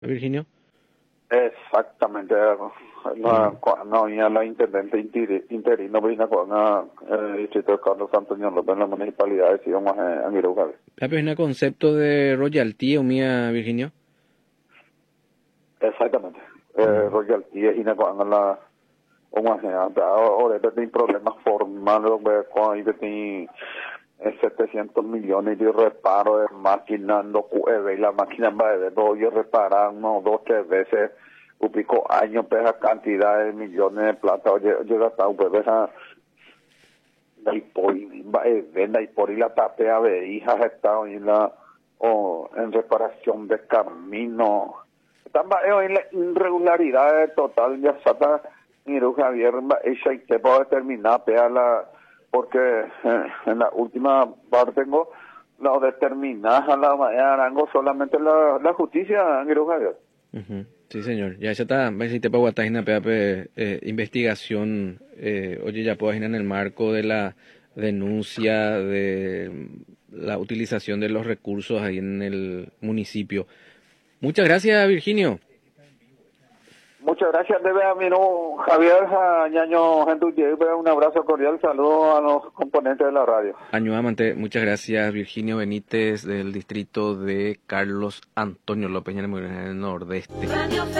Virginio. Exactamente. No había la intendente interino, pero con el distrito de Carlos Antonio López en la municipalidad de Sion, en Irujabe. ¿Es un concepto de royalty o mía, Virginio? Exactamente. Royalty y con la ahora tiene problemas formales cuando tiene 700 millones de reparo de máquinas, no QEV, y la máquina va de dos y reparar uno, dos, tres veces, un pico años, pesa cantidad de millones de plata, oye, hasta un bebé, venda y por y la tapea de hijas está en la, en reparación de camino. Están en la irregularidad total, ya está, mira, Javier, esa y te puedo determinar, porque en la última parte tengo lo determinada a la manera Arango solamente la justicia, mira, Javier. Sí, señor. Ya está, a ver si te puedo guardar en la investigación, oye, ya puedo en el marco de la denuncia de la utilización de los recursos ahí en el municipio. Muchas gracias, Virginio. Muchas gracias, debe a mi Javier Ñaño Gentuye, un abrazo cordial, saludos a los componentes de la radio. Añuamante, muchas gracias, Virginio Benítez, del distrito de Carlos Antonio López, en el Nordeste.